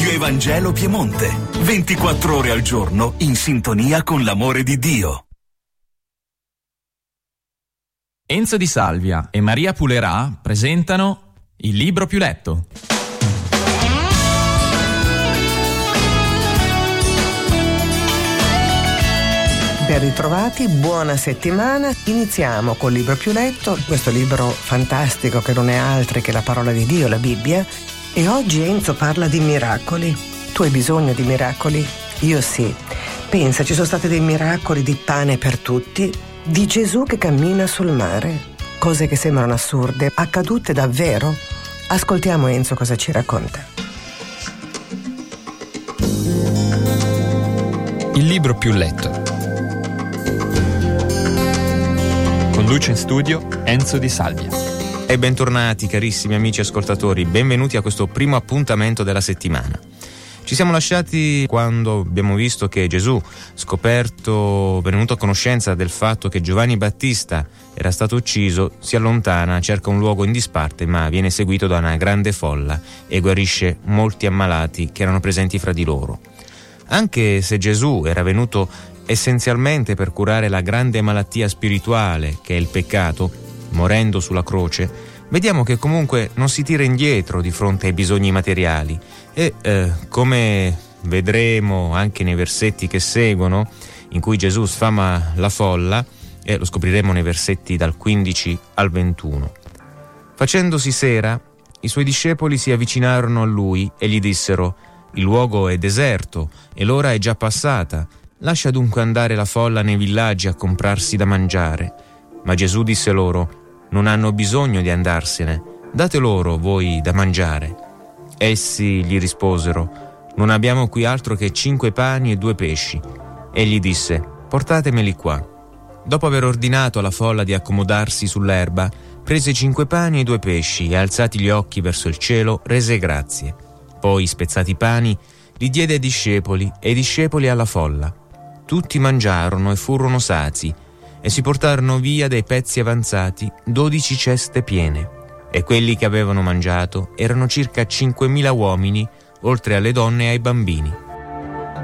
Radio Evangelo Piemonte. 24 ore al giorno in sintonia con l'amore di Dio. Enzo Di Salvia e Maria Pulerà presentano Il libro più letto. Ben ritrovati, buona settimana. Iniziamo col libro più letto, questo libro fantastico che non è altro che la parola di Dio, la Bibbia. E oggi Enzo parla di miracoli. Tu hai bisogno di miracoli? Io sì. Pensa, ci sono stati dei miracoli di pane per tutti, di Gesù che cammina sul mare. Cose che sembrano assurde, accadute davvero? Ascoltiamo Enzo cosa ci racconta. Il libro più letto. Conduce in studio Enzo Di Salvia. E bentornati carissimi amici ascoltatori, benvenuti a questo primo appuntamento della settimana. Ci siamo lasciati quando abbiamo visto che Gesù, venuto a conoscenza del fatto che Giovanni Battista era stato ucciso, si allontana, cerca un luogo in disparte, ma viene seguito da una grande folla e guarisce molti ammalati che erano presenti fra di loro. Anche se Gesù era venuto essenzialmente per curare la grande malattia spirituale che è il peccato, morendo sulla croce, vediamo che comunque non si tira indietro di fronte ai bisogni materiali e come vedremo anche nei versetti che seguono, in cui Gesù sfama la folla, e lo scopriremo nei versetti dal 15 al 21. Facendosi sera, i suoi discepoli si avvicinarono a lui e gli dissero: «Il luogo è deserto e l'ora è già passata. Lascia dunque andare la folla nei villaggi a comprarsi da mangiare». Ma Gesù disse loro: «Non hanno bisogno di andarsene, date loro voi da mangiare». Essi gli risposero: «Non abbiamo qui altro che 5 pani e 2 pesci». Egli disse: «Portatemeli qua». Dopo aver ordinato alla folla di accomodarsi sull'erba, prese 5 pani e 2 pesci e, alzati gli occhi verso il cielo, rese grazie. Poi, spezzati i pani, li diede ai discepoli e i discepoli alla folla. Tutti mangiarono e furono sazi, e si portarono via dai pezzi avanzati 12 ceste piene. E quelli che avevano mangiato erano circa 5.000 uomini, oltre alle donne e ai bambini.